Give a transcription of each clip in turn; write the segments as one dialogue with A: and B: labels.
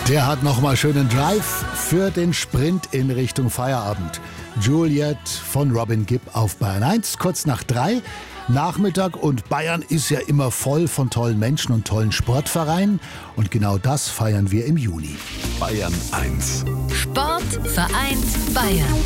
A: Der hat nochmal schönen Drive für den Sprint in Richtung Feierabend. Juliet von Robin Gibb auf Bayern 1, kurz nach 3. Nachmittag, und Bayern ist ja immer voll von tollen Menschen und tollen Sportvereinen. Und genau das feiern wir im Juni.
B: Bayern 1.
C: Sport vereint Bayern.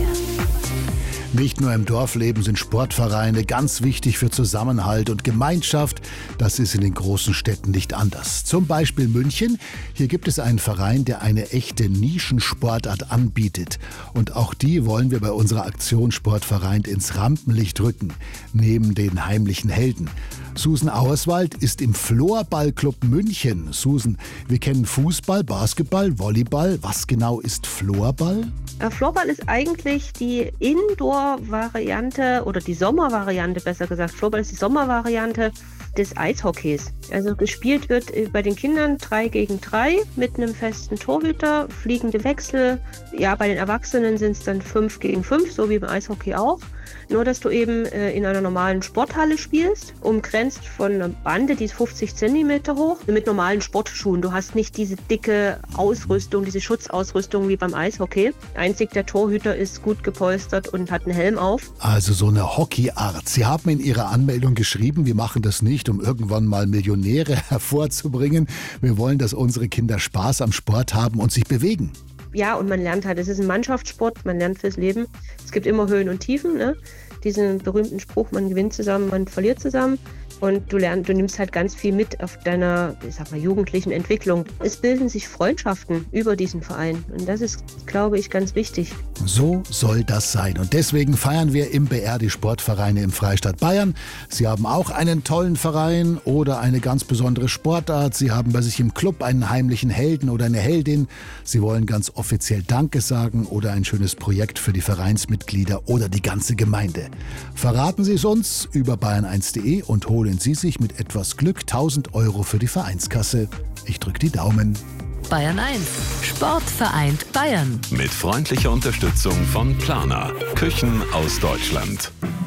A: Nicht nur im Dorfleben sind Sportvereine ganz wichtig für Zusammenhalt und Gemeinschaft. Das ist in den großen Städten nicht anders. Zum Beispiel München. Hier gibt es einen Verein, der eine echte Nischensportart anbietet. Und auch die wollen wir bei unserer Aktion Sportverein ins Rampenlicht rücken. Neben den heimlichen Helden. Susan Auerswald ist im Floorballclub München. Susan, wir kennen Fußball, Basketball, Volleyball. Was genau ist Floorball?
D: Floorball ist eigentlich die Indoor-Variante oder die Sommervariante, besser gesagt. Floorball ist die Sommervariante des Eishockeys. Also gespielt wird bei den Kindern 3 gegen 3 mit einem festen Torhüter, fliegende Wechsel. Ja, bei den Erwachsenen sind es dann 5 gegen 5, so wie beim Eishockey auch. Nur, dass du eben in einer normalen Sporthalle spielst, umgrenzt von einer Bande, die ist 50 cm hoch, mit normalen Sportschuhen. Du hast nicht diese dicke Ausrüstung, diese Schutzausrüstung wie beim Eishockey. Einzig der Torhüter ist gut gepolstert und hat einen Helm auf.
A: Also so eine Hockeyart. Sie haben in Ihrer Anmeldung geschrieben, wir machen das nicht, um irgendwann mal Millionäre hervorzubringen. Wir wollen, dass unsere Kinder Spaß am Sport haben und sich bewegen.
D: Ja, und man lernt halt, es ist ein Mannschaftssport, man lernt fürs Leben. Es gibt immer Höhen und Tiefen, ne? Diesen berühmten Spruch, man gewinnt zusammen, man verliert zusammen. Und du nimmst halt ganz viel mit auf deiner, jugendlichen Entwicklung. Es bilden sich Freundschaften über diesen Verein. Und das ist, glaube ich, ganz wichtig.
A: So soll das sein. Und deswegen feiern wir im BR die Sportvereine im Freistaat Bayern. Sie haben auch einen tollen Verein oder eine ganz besondere Sportart. Sie haben bei sich im Club einen heimlichen Helden oder eine Heldin. Sie wollen ganz offiziell Danke sagen oder ein schönes Projekt für die Vereinsmitglieder oder die ganze Gemeinde. Verraten Sie es uns über bayern1.de und holen Sie sich mit etwas Glück 1.000 € für die Vereinskasse. Ich drücke die Daumen.
C: Bayern 1. Sport vereint Bayern.
B: Mit freundlicher Unterstützung von Planer. Küchen aus Deutschland.